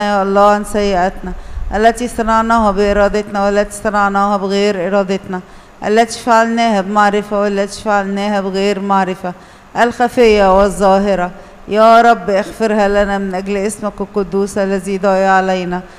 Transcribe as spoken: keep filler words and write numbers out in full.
يا الله عن سيئاتنا التي صنعناها بإرادتنا والتي صنعناها بغير إرادتنا، التي فعلناها بمعرفة والتي فعلناها بغير معرفة، الخفية والظاهرة. يا رب اغفرها لنا من أجل اسمك القدوس الذي ضايع علينا.